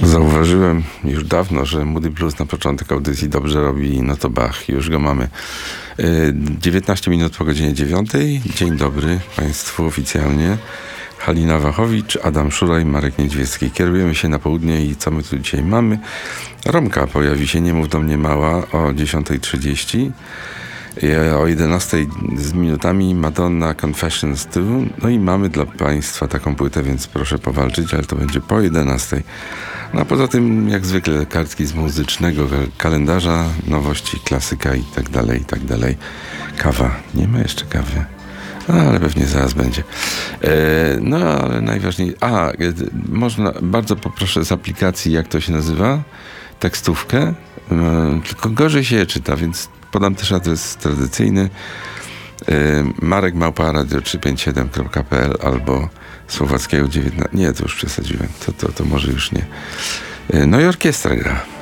Zauważyłem już dawno, że Moody Blues na początek audycji dobrze robi, no to Bach, już go mamy. 19 minut po godzinie 9. Dzień dobry Państwu oficjalnie. Halina Wachowicz, Adam Szuraj, Marek Niedźwiecki. Kierujemy się na południe i co my tu dzisiaj mamy? Romka pojawi się, nie mów do mnie mała, o 10:30. O 11 z minutami Madonna Confessions 2. No i mamy dla Państwa taką płytę, więc proszę powalczyć, ale to będzie po 11. No a poza tym, jak zwykle, kartki z muzycznego kalendarza, nowości, klasyka i tak dalej, i tak dalej. Kawa. Nie ma jeszcze kawy. Ale pewnie zaraz będzie. No, ale najważniejsze... można... Bardzo poproszę z aplikacji, jak to się nazywa? Tekstówkę. Tylko gorzej się je czyta, więc podam też adres tradycyjny. marek@radio357.pl albo Słowackiego 19... Nie, to już przesadziłem. To może już nie. No i orkiestra gra.